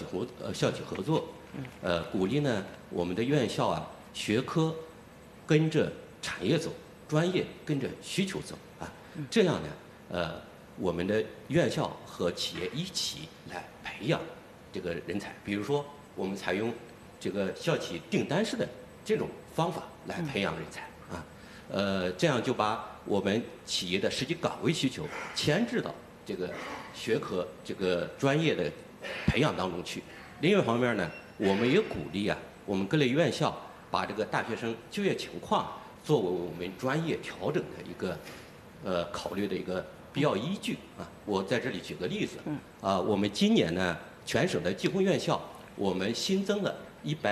校企合作，鼓励呢我们的院校啊学科跟着产业走，专业跟着需求走啊，这样呢我们的院校和企业一起来培养这个人才，比如说我们采用这个校企订单式的这种方法来培养人才啊，这样就把我们企业的实际岗位需求牵制到这个学科这个专业的培养当中去。另一方面呢，我们也鼓励啊，我们各类院校把这个大学生就业情况作为我们专业调整的一个考虑的一个必要依据啊。我在这里举个例子，我们今年呢，全省的技工院校我们新增了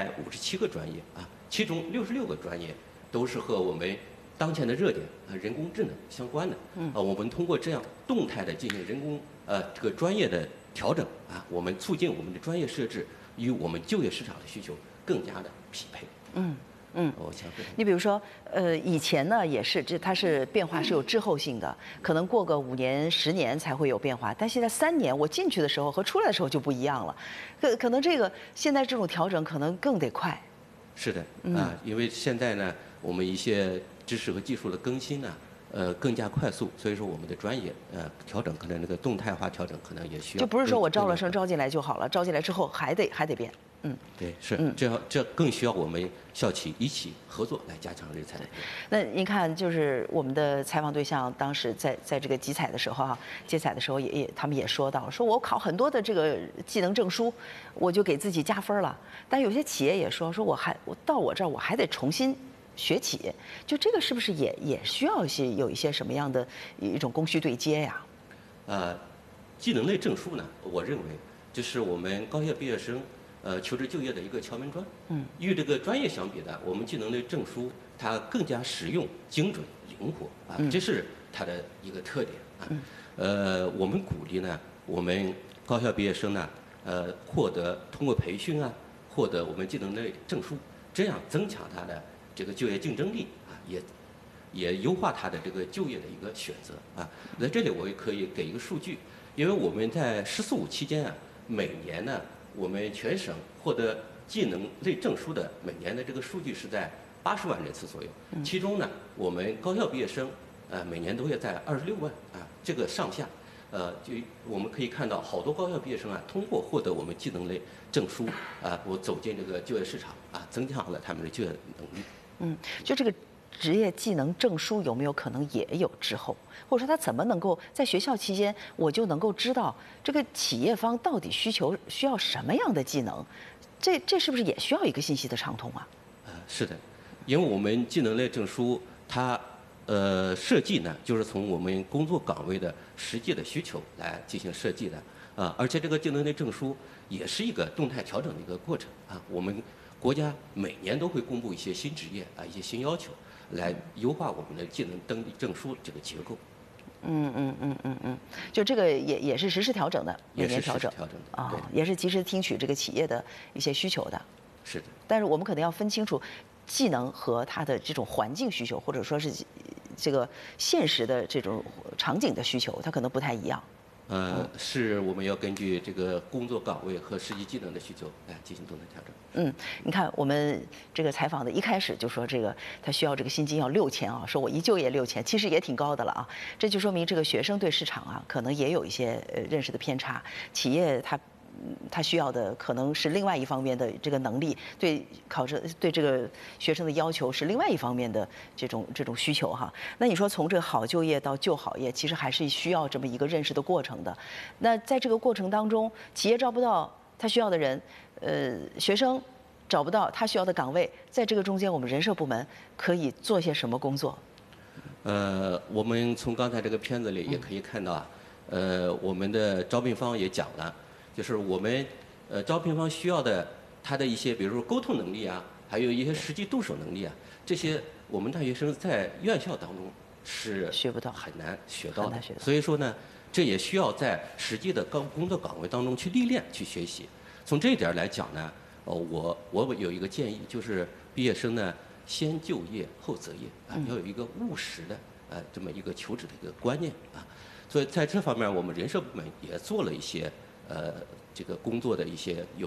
157个专业啊，其中66个专业都是和我们当前的热点人工智能相关的。我们通过这样动态的进行人工这个专业的调整啊，我们促进我们的专业设置与我们就业市场的需求更加的匹配。我想你比如说，以前呢也是，它是变化是有滞后性的，可能过个5年、10年才会有变化。但现在3年，我进去的时候和出来的时候就不一样了，可能这个现在这种调整可能更得快。 是的啊，因为现在呢，我们一些知识和技术的更新呢，更加快速，所以说我们的专业调整可能那个动态化调整可能也需要。 就不是说我招了生招进来就好了，招进来之后还得变。 对，是这更需要我们校企一起合作来加强人才。 那您看，就是我们的采访对象当时在这个集采的时候啊，接采的时候他们也说到，说我考很多的这个技能证书，我就给自己加分了。但有些企业也说我到我这儿我还得重新学起，就这个是不是也需要有一些什么样的一种供需对接呀？ 技能类证书呢，我认为这是我们高校毕业生求职就业的一个敲门砖。与这个专业相比呢，我们技能类证书它更加实用、精准、灵活啊，这是它的一个特点啊。我们鼓励呢，我们高校毕业生呢，通过培训啊，获得我们技能类证书，这样增强他的这个就业竞争力啊，也优化他的这个就业的一个选择啊。在这里我也可以给一个数据，因为我们在“十四五”期间啊，每年呢，我们全省获得技能类证书的每年的这个数据是在80万人次左右，其中呢，我们高校毕业生每年都要在26万啊这个上下。就我们可以看到，好多高校毕业生啊，通过获得我们技能类证书啊，我走进这个就业市场啊，增强了他们的就业能力。 就这个职业技能证书有没有可能也有滞后，或者说他怎么能够在学校期间我就能够知道这个企业方到底需要什么样的技能？这是不是也需要一个信息的畅通啊？ 是的，因为我们技能类证书它设计呢，就是从我们工作岗位的实际的需求来进行设计的而且这个技能类证书也是一个动态调整的一个过程啊。我们国家每年都会公布一些新职业一些新要求，来优化我们的技能登记证书这个结构。 就这个也是实时调整的，每年调整啊， 也是及时听取这个企业的一些需求的。 是的。 但是我们可能要分清楚技能和它的这种环境需求，或者说是这个现实的这种场景的需求，它可能不太一样。 是我们要根据这个工作岗位和实际技能的需求来进行动态调整。 你看我们这个采访的一开始就说这个他需要这个薪金要6000啊，说我一就业6000，其实也挺高的了啊。这就说明这个学生对市场啊可能也有一些认识的偏差，企业他需要的可能是另外一方面的这个能力，对这个学生的要求是另外一方面的这种需求哈。那你说从这个好就业到就好业，其实还是需要这么一个认识的过程的。那在这个过程当中，企业招不到他需要的人，学生找不到他需要的岗位，在这个中间，我们人社部门可以做些什么工作？ 我们从刚才这个片子里也可以看到啊，我们的招聘方也讲了。就是我们招聘方需要的他的一些，比如说沟通能力啊，还有一些实际动手能力啊，这些我们大学生在院校当中是学不到， 很难学到的。所以说呢，这也需要在实际的工作岗位当中去历练、去学习。从这一点来讲呢，我有一个建议，就是毕业生呢先就业后择业啊，要有一个务实的这么一个求职的一个观念啊。所以在这方面，我们人社部门也做了一些这个工作的一些